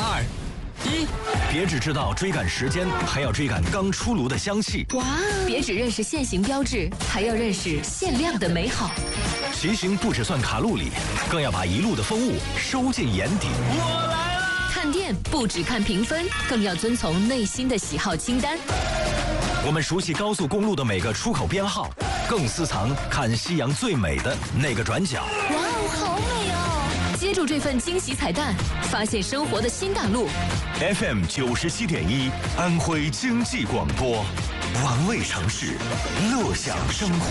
2、1，别只知道追赶时间，还要追赶刚出炉的香气。 哇！别只认识限行标志，还要认识限量的美好。 骑行不只算卡路里，更要把一路的风物收进眼底。 我来了！ 看店不只看评分，更要遵从内心的喜好清单。 我们熟悉高速公路的每个出口编号，更私藏看夕阳最美的那个转角。 哇哦，好美哦！接住这份惊喜彩蛋，发现生活的新大陆。 FM 97.1，安徽经济广播，玩味城市，乐享生活。